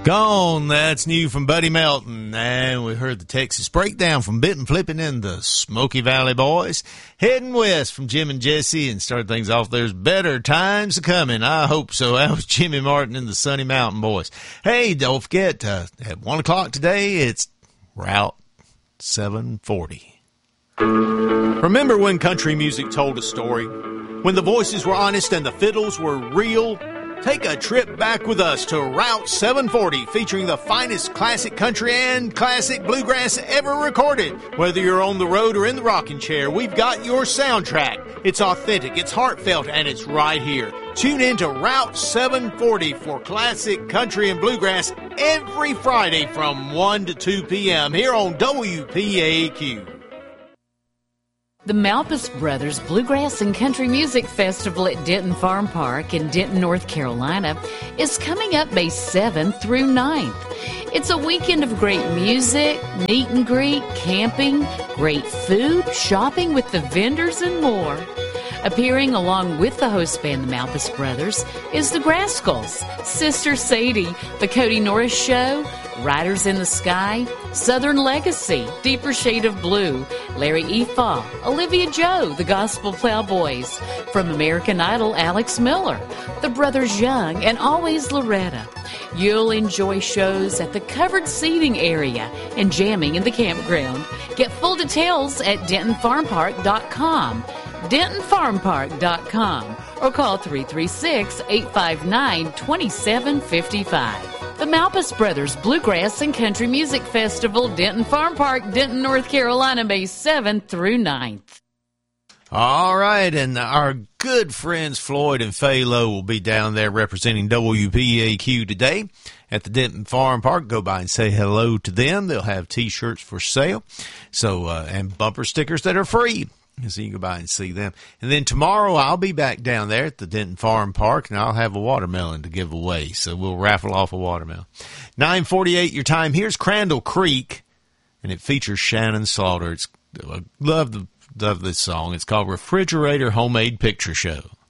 Gone, that's new from Buddy Melton. And we heard the Texas Breakdown from Benton Flippin' and the Smoky Valley Boys. Heading west from Jim and Jesse and started things off. There's better times coming. I hope so. That was Jimmy Martin and the Sunny Mountain Boys. Hey, don't forget, at 1 o'clock today, it's Route 740. Remember when country music told a story? When the voices were honest and the fiddles were real? Take a trip back with us to Route 740, featuring the finest classic country and classic bluegrass ever recorded. Whether you're on the road or in the rocking chair, we've got your soundtrack. It's authentic, it's heartfelt, and it's right here. Tune in to Route 740 for classic country and bluegrass every Friday from 1 to 2 p.m. here on WPAQ. The Malpas Brothers Bluegrass and Country Music Festival at Denton Farm Park in Denton, North Carolina is coming up May 7th through 9th. It's a weekend of great music, meet and greet, camping, great food, shopping with the vendors, and more. Appearing along with the host band, the Malpas Brothers, is the Grascals, Sister Sadie, the Cody Norris Show, Riders in the Sky, Southern Legacy, Deeper Shade of Blue, Larry Efaw, Olivia Joe, the Gospel Plowboys, from American Idol, Alex Miller, the Brothers Young, and Always Loretta. You'll enjoy shows at the covered seating area and jamming in the campground. Get full details at DentonFarmPark.com, DentonFarmPark.com, or call 336-859-2755. The Malpas Brothers Bluegrass and Country Music Festival, Denton Farm Park, Denton, North Carolina, May 7th through 9th. All right, and our good friends Floyd and Fay Lowe will be down there representing WPAQ today at the Denton Farm Park. Go by and say hello to them. They'll have T-shirts for sale, and bumper stickers that are free. So you can go by and see them. And then tomorrow I'll be back down there at the Denton Farm Park, and I'll have a watermelon to give away. So we'll raffle off a watermelon. 9:48 your time. Here's Crandall Creek, and it features Shannon Slaughter. I love this song. It's called Refrigerator Homemade Picture Show.